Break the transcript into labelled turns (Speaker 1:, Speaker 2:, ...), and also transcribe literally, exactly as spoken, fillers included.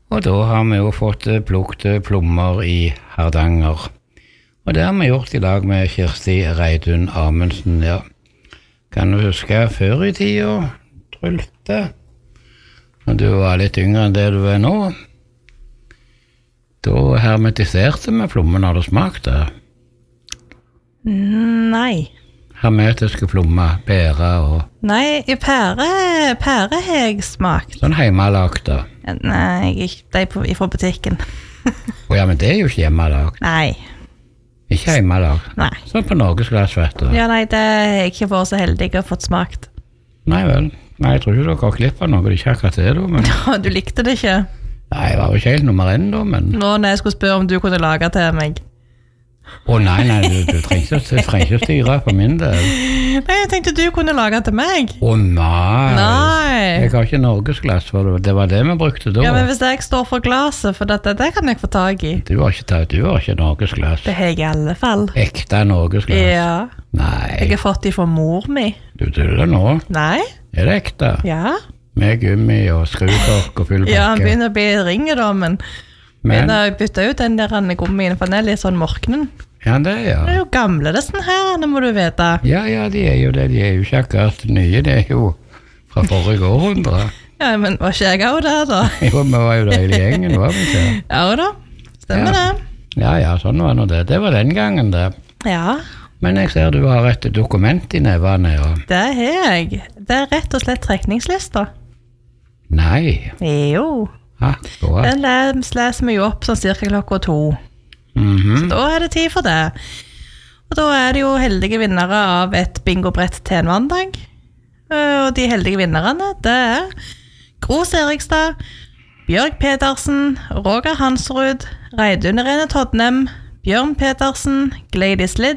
Speaker 1: Og da har vi jo fått plukket plommer i Hardanger. Og det har vi gjort i dag med Kirsti Reidun Amundsen, ja. Kan du huske før i tida, Trulte? Når du var litt yngre enn det du er nå. Da hermetiserte vi plommen, har du smakt det?
Speaker 2: Nei.
Speaker 1: Hermetiske plommer, pære og...
Speaker 2: Nei, i pære, pære har jeg smakt.
Speaker 1: Sånn hjemmelagt da.
Speaker 2: Nei, ikke de på, fra butikken.
Speaker 1: Å ja, men det er jo ikke hjemmelagt.
Speaker 2: Nei.
Speaker 1: Ikke hjemmelagt.
Speaker 2: Nei.
Speaker 1: Sånn på Norgesglass, vet du.
Speaker 2: Ja, nei, det har jeg ikke vært så heldig å fått smakt.
Speaker 1: Nei vel. Nei, jeg tror ikke dere har klippet noe, det er ikke akkurat det da, men...
Speaker 2: Ja, du likte det ikke?
Speaker 1: Nei, jeg var jo ikke helt nummer en da, men...
Speaker 2: Nå når jeg skulle spørre om du kunne lage til meg.
Speaker 1: Å nei, nei, du, du trenger ikke, trenger ikke styre på min del.
Speaker 2: Nei, jeg tenkte du kunne lage til meg.
Speaker 1: Å nei.
Speaker 2: Nei.
Speaker 1: Jeg har ikke Norgesglass, for det var det vi brukte da.
Speaker 2: Ja, men hvis jeg står for glaset, for dette, det kan jeg få tag i.
Speaker 1: Du har ikke, tatt, du har ikke Norgesglass.
Speaker 2: Det har jeg i alle fall.
Speaker 1: Ekte Norgesglass?
Speaker 2: Ja.
Speaker 1: Nei.
Speaker 2: Jeg har fått de fra mor mi.
Speaker 1: Du tuller nå?
Speaker 2: Nei.
Speaker 1: Er det ekte?
Speaker 2: Ja.
Speaker 1: Med gummi og skrukork og full bakke?
Speaker 2: Ja, han begynner å bli ringe da, men... Men jeg bytte ut den der gummien, for den er litt sånn morknen.
Speaker 1: Ja, det er ja.
Speaker 2: Det er jo gamle disse her, det må du vite.
Speaker 1: Ja, ja, de er jo det. De er jo ikke akkurat nye, det er jo fra forrige århundre.
Speaker 2: Ja, men var ikke jeg også der da?
Speaker 1: Jo, vi var jo der hele gjengen, var vi ikke?
Speaker 2: Ja da, stemmer
Speaker 1: ja.
Speaker 2: det.
Speaker 1: Ja, ja, sånn var nå det. Det var den gangen det.
Speaker 2: Ja.
Speaker 1: Men jeg ser du har et dokument i nevene, ja.
Speaker 2: Det har jeg. Det er rett og slett trekningslister.
Speaker 1: Nei.
Speaker 2: Jo.
Speaker 1: Ja, bra.
Speaker 2: Den leser vi jo opp sånn cirka klokka to.
Speaker 1: Mm-hmm.
Speaker 2: Så da er det tid for det. Og da er det jo heldige vinnere av et bingobrett til en mandag. Og de heldige vinnerne, det er Gros Erikstad, Bjørg Petersen, Roger Hansrud, Reidun Irene Todnem, Bjørn Petersen, Gladys Lidd,